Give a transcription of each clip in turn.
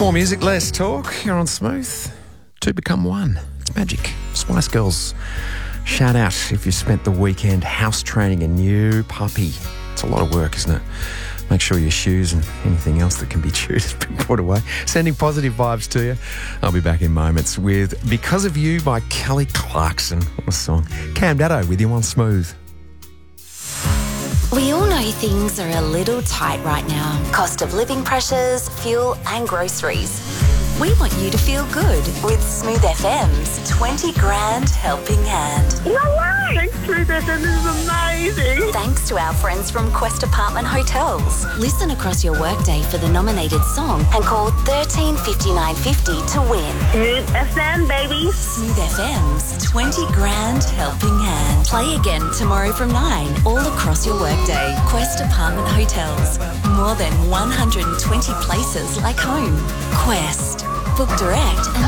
More music, less talk. You're on Smooth. Two become one. It's magic. Spice Girls. Shout out if you spent the weekend house training a new puppy. It's a lot of work, isn't it? Make sure your shoes and anything else that can be chewed has been put away. Sending positive vibes to you. I'll be back in moments with Because of You by Kelly Clarkson. What a song. Cam Datto with you on Smooth. We all know things are a little tight right now. Cost of living pressures, fuel and groceries. We want you to feel good with Smooth FM's 20 grand helping hand. No way! Smooth FM is amazing! Thanks to our friends from Quest Apartment Hotels. Listen across your workday for the nominated song and call 13 59 50 to win. Smooth FM, baby! Smooth FM's 20 grand helping hand. Play again tomorrow from 9 all across your workday. Quest Apartment Hotels. More than 120 places like home. Quest. Book direct and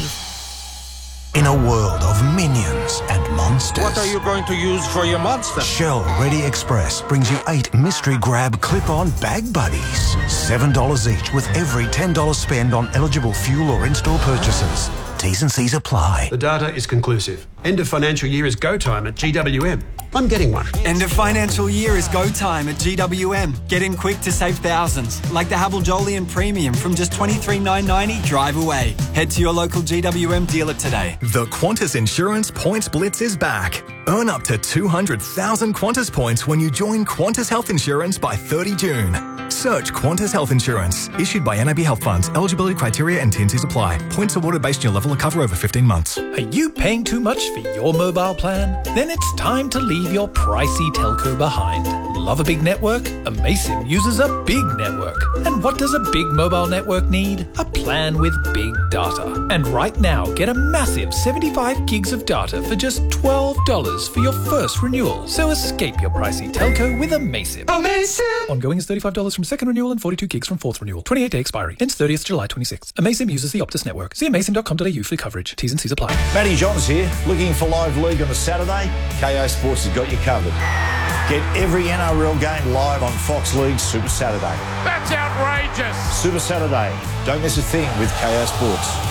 save. In a world of minions and monsters. What are you going to use for your monster? Shell Ready Express brings you 8 mystery grab clip-on bag buddies. $7 each with every $10 spend on eligible fuel or in-store purchases. T's and C's apply. The data is conclusive. End of financial year is go time at GWM. I'm getting one. End of financial year is go time at GWM. Get in quick to save thousands, like the Havel Jolyon Premium from just $23,990 drive away. Head to your local GWM dealer today. The Qantas Insurance Points Blitz is back. Earn up to 200,000 Qantas points when you join Qantas Health Insurance by 30 June. Search Qantas Health Insurance. Issued by NAB Health Funds. Eligibility criteria and T&Cs apply. Points awarded based on your level of cover over 15 months. Are you paying too much for your mobile plan? Then it's time to leave your pricey telco behind. Love a big network? Amaysim uses a big network. And what does a big mobile network need? A plan with big data. And right now, get a massive 75 gigs of data for just $12 for your first renewal. So escape your pricey telco with Amaysim. Amaysim! Ongoing is $35 from second renewal and 42 gigs from fourth renewal. 28-day expiry. Ends 30th July 26. Amaysim uses the Optus network. See amaysim.com.au for coverage. T's and C's apply. Matty Johns here. Looking for live league on a Saturday? KO Sports has got you covered. Get every NRL game live on Fox League Super Saturday. That's outrageous! Super Saturday. Don't miss a thing with KO Sports.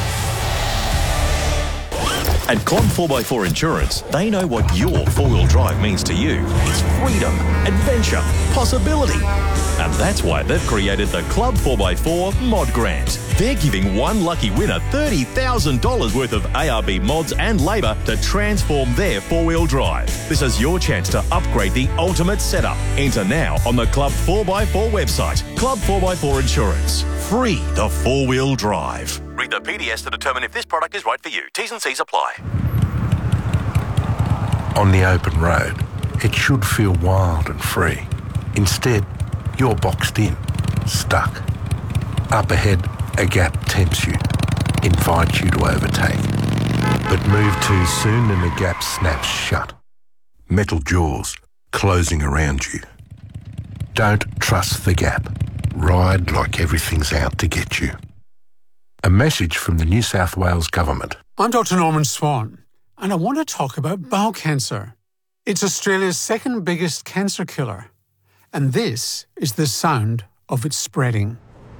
At Club 4x4 Insurance, they know what your four-wheel drive means to you. It's freedom, adventure, possibility. And that's why they've created the Club 4x4 Mod Grant. They're giving one lucky winner $30,000 worth of ARB mods and labour to transform their four-wheel drive. This is your chance to upgrade the ultimate setup. Enter now on the Club 4x4 website. Club 4x4 Insurance. Free the four-wheel drive. Read the PDS to determine if this product is right for you. T's and C's apply. On the open road, it should feel wild and free. Instead, you're boxed in, stuck. Up ahead, a gap tempts you, invites you to overtake. But move too soon and the gap snaps shut. Metal jaws closing around you. Don't trust the gap. Ride like everything's out to get you. A message from the New South Wales Government. I'm Dr. Norman Swan, and I want to talk about bowel cancer. It's Australia's second biggest cancer killer, and this is the sound of it spreading.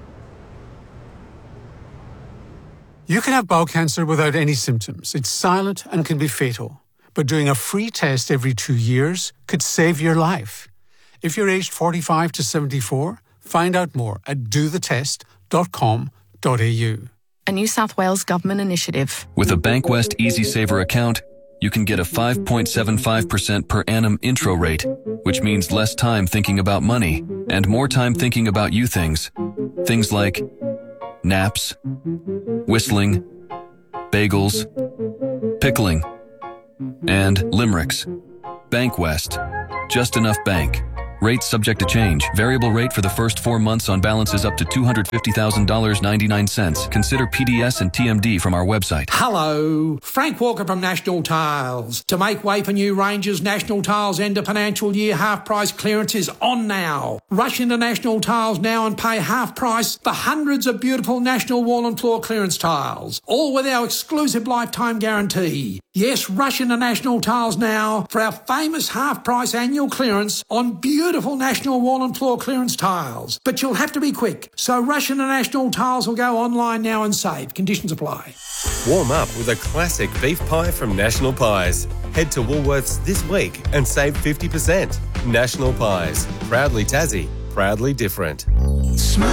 You can have bowel cancer without any symptoms. It's silent and can be fatal, but doing a free test every 2 years could save your life. If you're aged 45 to 74, find out more at dothetest.com.au. A New South Wales government initiative. With a Bankwest EasySaver account, you can get a 5.75% per annum intro rate, which means less time thinking about money and more time thinking about you things. Things like naps, whistling, bagels, pickling, and limericks. Bankwest. Just enough bank. Rates subject to change. Variable rate for the first 4 months on balances up to $250,000.99. Consider PDS and TMD from our website. Hello, Frank Walker from National Tiles. To make way for new ranges, National Tiles end of financial year half price clearance is on now. Rush into National Tiles now and pay half price for hundreds of beautiful National wall and floor clearance tiles, all with our exclusive lifetime guarantee. Yes, rush into National Tiles now for our famous half price annual clearance on beautiful beautiful National Wall and Floor clearance tiles. But you'll have to be quick, so rush into National Tiles or go online now and save. Conditions apply. Warm up with a classic beef pie from National Pies. Head to Woolworths this week and save 50%. National Pies. Proudly Tassie. Proudly different. Smooth